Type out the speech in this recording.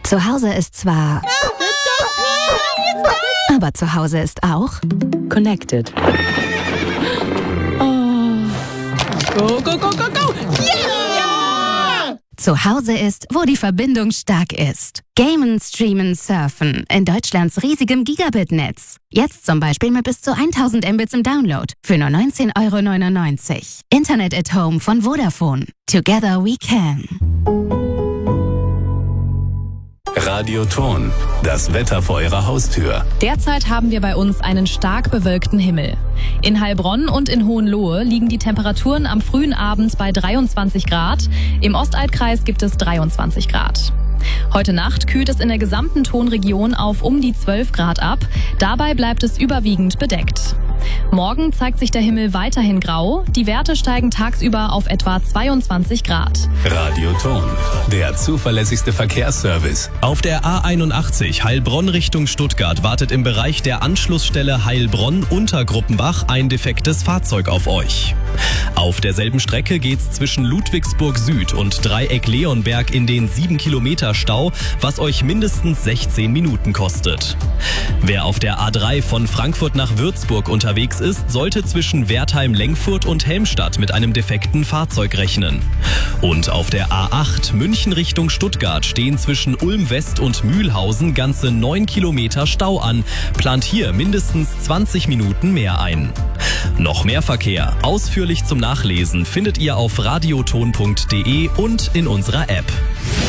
Zu Hause ist zwar... Aber zu Hause ist auch... Connected. Go, go, go, go, go! Yeah! Zu Hause ist, wo die Verbindung stark ist. Gamen, streamen, surfen in Deutschlands riesigem Gigabit-Netz. Jetzt zum Beispiel mit bis zu 1000 Mbits im Download für nur 19,99 €. Internet at Home von Vodafone. Together we can. Radioton, das Wetter vor Ihrer Haustür. Derzeit haben wir bei uns einen stark bewölkten Himmel. In Heilbronn und in Hohenlohe liegen die Temperaturen am frühen Abend bei 23 Grad. Im Ostalbkreis gibt es 23 Grad. Heute Nacht kühlt es in der gesamten Tonregion auf um die 12 Grad ab. Dabei bleibt es überwiegend bedeckt. Morgen zeigt sich der Himmel weiterhin grau. Die Werte steigen tagsüber auf etwa 22 Grad. Radioton, der zuverlässigste Verkehrsservice. Auf der A81 Heilbronn Richtung Stuttgart wartet im Bereich der Anschlussstelle Heilbronn-Untergruppenbach ein defektes Fahrzeug auf euch. Auf derselben Strecke geht's zwischen Ludwigsburg Süd und Dreieck Leonberg in den 7 Kilometer Stau, was euch mindestens 16 Minuten kostet. Wer auf der A3 von Frankfurt nach Würzburg unterwegs ist, sollte zwischen Wertheim-Lengfurt und Helmstadt mit einem defekten Fahrzeug rechnen. Und auf der A8 München Richtung Stuttgart stehen zwischen Ulm West und Mühlhausen ganze 9 Kilometer Stau an. Plant hier mindestens 20 Minuten mehr ein. Noch mehr Verkehr, ausführlich zum Nachlesen, findet ihr auf radioton.de und in unserer App.